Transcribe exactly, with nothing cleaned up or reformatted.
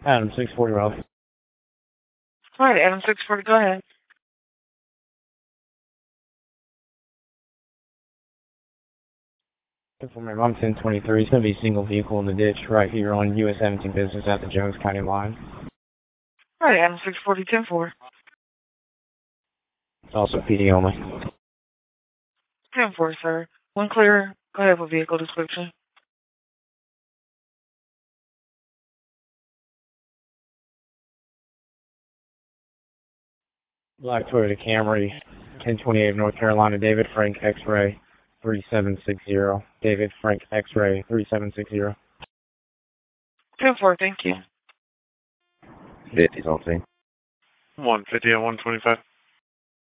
Adam six forty Raleigh. All right, Adam six forty, go ahead. For my mom ten twenty-three, it's going to be a single vehicle in the ditch right here on U S seventeen business at the Jones County line. All right, Adam six forty, ten four. It's also P D only. ten four, sir. One clear. Go ahead with vehicle description. Black Toyota Camry, ten twenty-eight North Carolina, David Frank X-Ray three seven six zero. David Frank X-Ray three seven six zero. ten four, thank you. fifties on scene. one fifty and one twenty-five.